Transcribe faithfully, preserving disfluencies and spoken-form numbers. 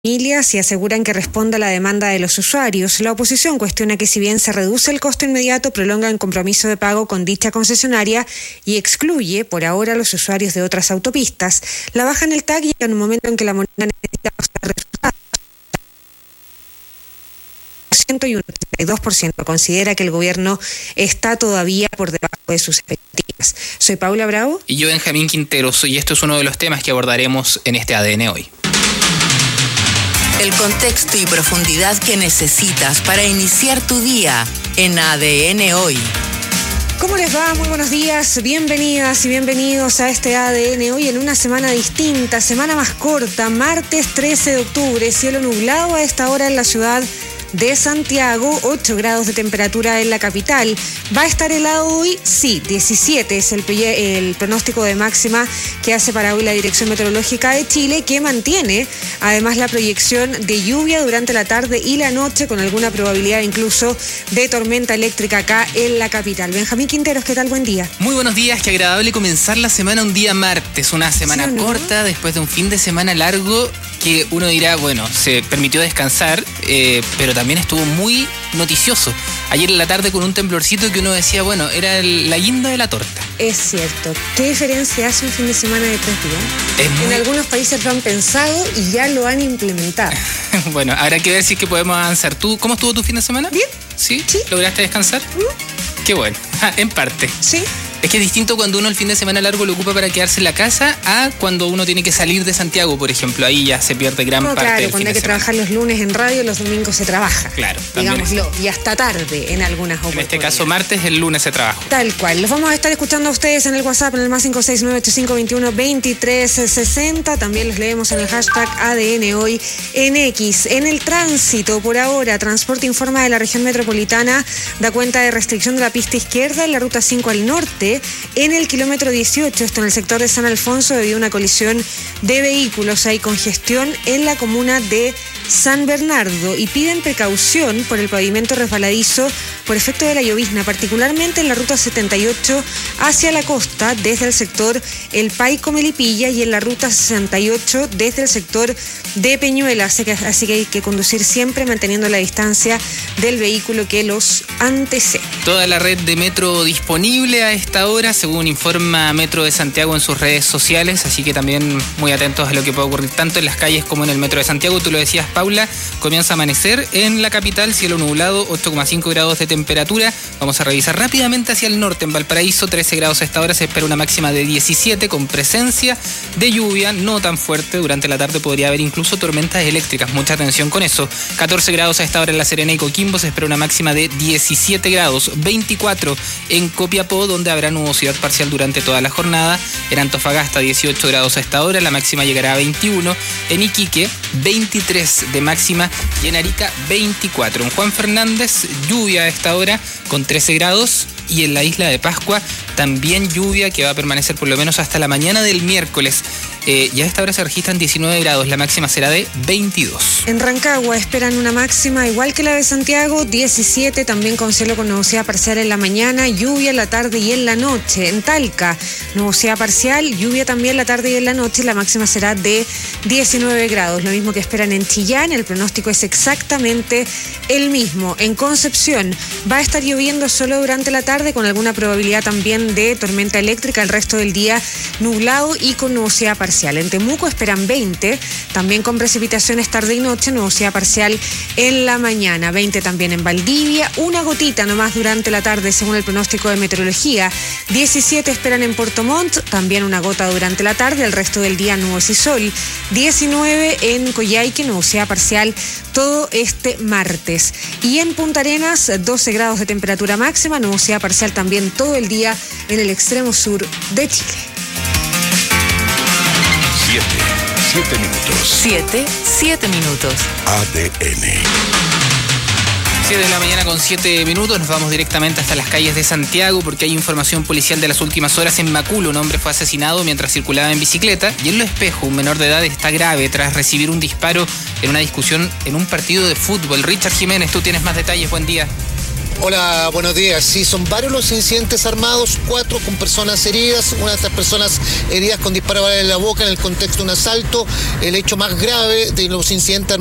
familias y aseguran que responde a la demanda de los usuarios. La oposición cuestiona que si bien se reduce el costo inmediato, prolonga el compromiso de pago con dicha concesionaria y excluye por ahora a los usuarios de otras autopistas. La baja en el T A C llega en un momento en que la moneda necesita mostrar resultados. Y un treinta y dos por ciento considera que el gobierno está todavía por debajo de sus expectativas. Soy Paula Bravo. Y yo, Benjamín Quinteros, y esto es uno de los temas que abordaremos en este A D N hoy. El contexto y profundidad que necesitas para iniciar tu día en A D N Hoy. ¿Cómo les va? Muy buenos días, bienvenidas y bienvenidos a este A D N Hoy en una semana distinta, semana más corta, martes trece de octubre, cielo nublado a esta hora en la ciudad de Santiago, ocho grados de temperatura en la capital. ¿Va a estar helado hoy? Sí, diecisiete es el, el pronóstico de máxima que hace para hoy la Dirección Meteorológica de Chile, que mantiene además la proyección de lluvia durante la tarde y la noche, con alguna probabilidad incluso de tormenta eléctrica acá en la capital. Benjamín Quinteros, ¿qué tal? Buen día. Muy buenos días, qué agradable comenzar la semana un día martes, una semana ¿sí, no? corta después de un fin de semana largo que uno dirá, bueno, se permitió descansar, eh, pero también estuvo muy noticioso. Ayer en la tarde con un temblorcito que uno decía, bueno, era el, la guinda de la torta. Es cierto. ¿Qué diferencia hace un fin de semana de tres días? Es muy... En algunos países lo han pensado y ya lo han implementado. Bueno, habrá que ver si es que podemos avanzar. ¿Tú, cómo estuvo tu fin de semana? Bien. ¿Sí? ¿Sí? ¿Lograste descansar? ¿Mm? Qué bueno. En parte. Sí. Es que es distinto cuando uno el fin de semana largo lo ocupa para quedarse en la casa a cuando uno tiene que salir de Santiago, por ejemplo. Ahí ya se pierde gran no, parte claro, del cuando fin hay de que semana. trabajar los lunes en radio, los domingos se trabaja. Claro. Digámoslo, y hasta tarde en algunas oportunidades. En este caso martes, el lunes se trabaja. Tal cual. Los vamos a estar escuchando a ustedes en el WhatsApp, en el más cinco seis nueve ocho cinco dos uno dos tres seis cero. También los leemos en el hashtag A D N Hoy en X. En el tránsito, por ahora, Transporte informa de la región metropolitana, da cuenta de restricción de la pista izquierda en la ruta cinco al norte, en el kilómetro dieciocho, esto en el sector de San Alfonso, debido a una colisión de vehículos. Hay congestión en la comuna de San Bernardo y piden precaución por el pavimento resbaladizo por efecto de la llovizna, particularmente en la ruta setenta y ocho hacia la costa desde el sector El Paico Melipilla y en la ruta sesenta y ocho desde el sector de Peñuela, así que, así que hay que conducir siempre manteniendo la distancia del vehículo que los antecede. Toda la red de metro disponible a esta hora, según informa Metro de Santiago en sus redes sociales, así que también muy atentos a lo que puede ocurrir tanto en las calles como en el Metro de Santiago. Tú lo decías, Paula, comienza a amanecer en la capital, cielo nublado, ocho coma cinco grados de temperatura. Vamos a revisar rápidamente hacia el norte, en Valparaíso, trece grados a esta hora, se espera una máxima de diecisiete con presencia de lluvia, no tan fuerte. Durante la tarde podría haber incluso tormentas eléctricas, mucha atención con eso. catorce grados a esta hora en La Serena y Coquimbo, se espera una máxima de diecisiete grados, veinticuatro en Copiapó, donde habrá nubosidad parcial durante toda la jornada. En Antofagasta, dieciocho grados a esta hora, la máxima llegará a veintiuno. En Iquique, veintitrés de máxima y en Arica, veinticuatro. En Juan Fernández, lluvia a esta hora con trece grados. Y en la isla de Pascua también lluvia que va a permanecer por lo menos hasta la mañana del miércoles. Eh, y a esta hora se registran diecinueve grados, la máxima será de veintidós. En Rancagua esperan una máxima igual que la de Santiago, diecisiete, también con cielo con nubosidad parcial en la mañana, lluvia en la tarde y en la noche. En Talca, nubosidad parcial, lluvia también la tarde y en la noche, la máxima será de diecinueve grados, lo mismo que esperan en Chillán, el pronóstico es exactamente el mismo. En Concepción va a estar lloviendo solo durante la tarde, con alguna probabilidad también de tormenta eléctrica, el resto del día nublado y con nubosidad parcial. En Temuco esperan veinte, también con precipitaciones tarde y noche, nubosidad parcial en la mañana. veinte también en Valdivia, una gotita nomás durante la tarde según el pronóstico de meteorología. diecisiete esperan en Puerto Montt, también una gota durante la tarde, el resto del día nubes y sol. diecinueve en Coyhaique, nubosidad parcial todo este martes. Y en Punta Arenas, doce grados de temperatura máxima, nubosidad parcial también todo el día en el extremo sur de Chile. Siete, siete minutos. Siete, siete minutos. A D N. siete de la mañana con siete minutos, nos vamos directamente hasta las calles de Santiago porque hay información policial de las últimas horas. En Macul, un hombre fue asesinado mientras circulaba en bicicleta y en Lo Espejo, un menor de edad está grave tras recibir un disparo en una discusión en un partido de fútbol. Richard Jiménez, tú tienes más detalles, buen día. Hola, buenos días. Sí, son varios los incidentes armados, cuatro con personas heridas, una de estas personas heridas con disparo en la boca en el contexto de un asalto. El hecho más grave de los incidentes